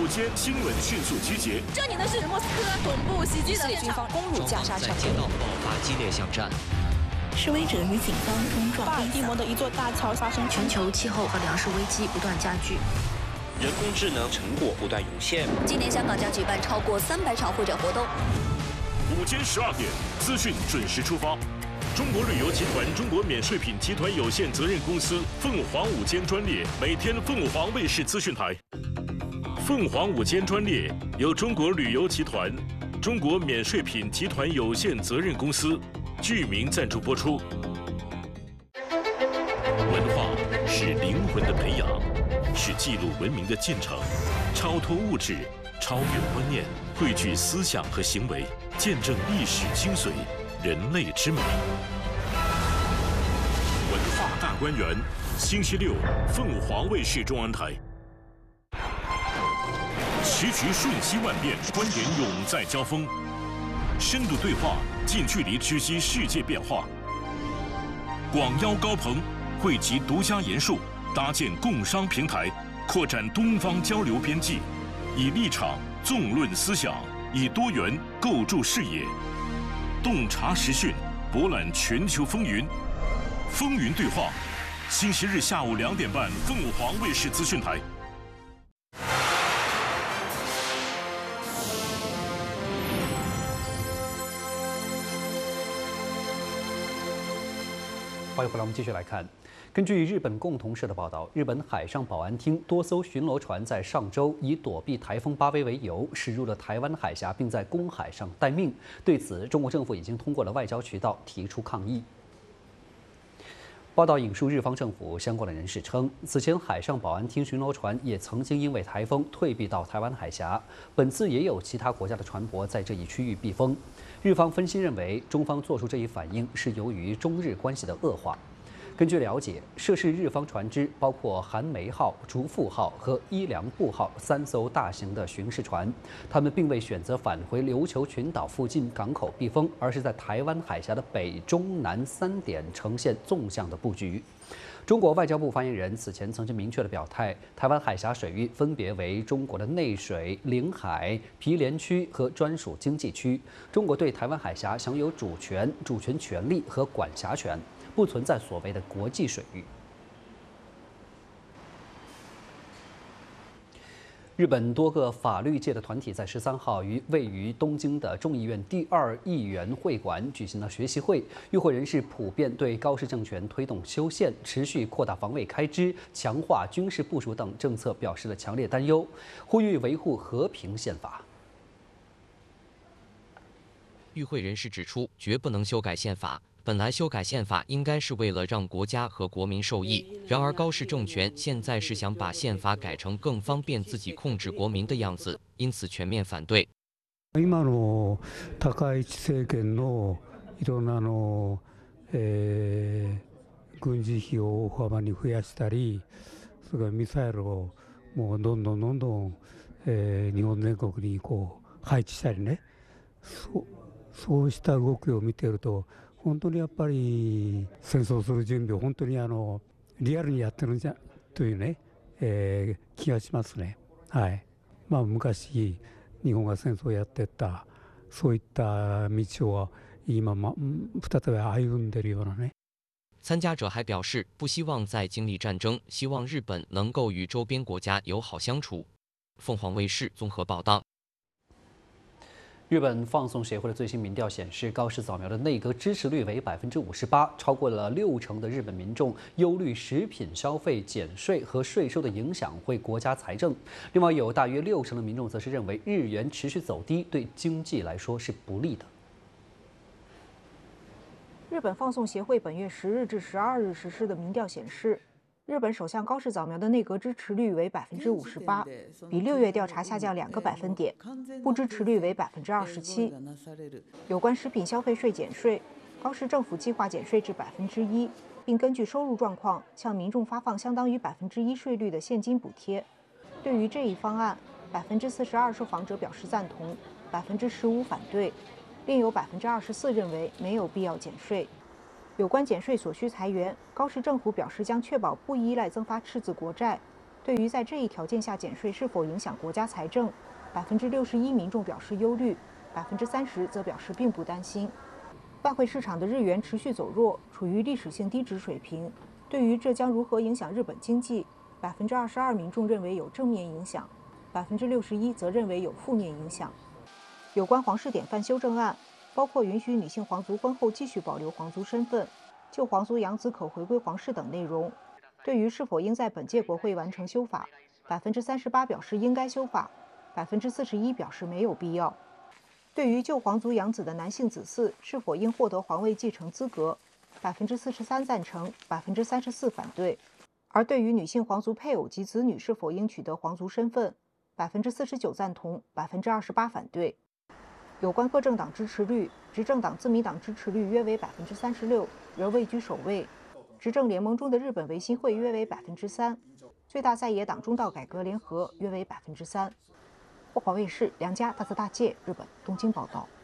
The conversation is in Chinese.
间新闻迅速集结。 这里呢是莫斯科总部袭击的军方攻入加沙城， 在街道爆发激烈巷战。 示威者与警方冲撞。 巴尔的摩的一座大桥发生全球气候和粮食危机不断加剧。 人工智能成果不断涌现。 今年香港将举办超过300场会展活动。 午间12点，资讯准时出发。中国旅游集团中国免税品集团有限责任公司凤凰午间专列，每天凤凰卫视资讯台。凤凰午间专列由中国旅游集团、中国免税品集团有限责任公司剧名赞助播出。文化是灵魂的培养，是记录文明的进程，超脱物质，超越观念，汇聚思想和行为，见证历史精髓，人类之美。文化大观园，星期六，凤凰卫视中文台。时局瞬息万变，观点永在交锋，深度对话，近距离直击世界变化。广邀高朋，汇集独家言述，搭建共商平台，扩展东方交流边际，以立场纵论思想，以多元构筑视野，洞察时讯，博览全球风云。风云对话，星期日下午2点半，凤凰卫视资讯台。 欢迎回来，我们继续来看。根据日本共同社的报道，日本海上保安厅多艘巡逻船在上周以躲避台风巴威为由，驶入了台湾海峡，并在公海上待命。对此，中国政府已经通过了外交渠道提出抗议。报道引述日方政府相关的人士称，此前海上保安厅巡逻船也曾经因为台风退避到台湾海峡，本次也有其他国家的船舶在这一区域避风。日方分析认为，中方做出这一反应是由于中日关系的恶化。根据了解，涉事日方船只包括寒梅号、竹富号和伊良部号3艘大型的巡视船，他们并未选择返回琉球群岛附近港口避风，而是在台湾海峡的北、中、南3点呈现纵向的布局。中国外交部发言人此前曾经明确的表态，台湾海峡水域分别为中国的内水、领海、毗连区和专属经济区，中国对台湾海峡享有主权、主权权利和管辖权，不存在所谓的国际水域。日本多个法律界的团体在13号于位于东京的众议院第2议员会馆举行了学习会，与会人士普遍对高市政权推动修宪、持续扩大防卫开支、强化军事部署等政策表示了强烈担忧，呼吁维护和平宪法。 与会人士指出，绝不能修改宪法。本来修改宪法应该是为了让国家和国民受益，然而高市政权现在是想把宪法改成更方便自己控制国民的样子，因此全面反对。 今の高市政権のいろんな軍事費を大幅に増やしたり、それからミサイルをもうどんどん日本全国に配置したりね、そうした動きを見ていると。本当にやっぱり戦争する準備を本当にリアルにやってるんじゃというね、気がしますね。はい。昔日本が戦争をやってたそういった道を今再び歩んでるようなね。 参加者还表示，不希望再经历战争，希望日本能够与周边国家友好相处。凤凰卫视综合报道。 日本放送协会的最新民调显示，高市早苗的内阁支持率为58%，超过了60%的日本民众忧虑食品消费减税和税收的影响会国家财政。另外，有大约60%的民众则是认为日元持续走低对经济来说是不利的。 日本放送协会本月10日至12日实施的民调显示，日本首相高市早苗的内阁支持率为58%，比6月调查下降2个百分点，不支持率为27%。有关食品消费税减税，高市政府计划减税至1%，并根据收入状况向民众发放相当于1%税率的现金补贴。对于这一方案，42%受访者表示赞同，15%反对，另有24%认为没有必要减税。有关减税所需财源，高市政府表示将确保不依赖增发赤字国债。 对于在这一条件下减税是否影响国家财政，61%民众表示忧虑，30%则表示并不担心。外汇市场的日元持续走弱，处于历史性低值水平。对于这将如何影响日本经济，22%民众认为有正面影响，61%则认为有负面影响。有关皇室典范修正案，包括允许女性皇族婚后继续保留皇族身份，旧皇族养子可回归皇室等内容。对于是否应在本届国会完成修法，38%表示应该修法，41%表示没有必要。对于旧皇族养子的男性子嗣是否应获得皇位继承资格，43%赞成，34%反对。而对于女性皇族配偶及子女是否应取得皇族身份，49%赞同，28%反对。有关各政党支持率，执政党自民党支持率约为36%，仍位居首位。执政联盟中的日本维新会约为3%，最大在野党中道改革联合约为3%。霍华卫视梁家大泽大介日本东京报道。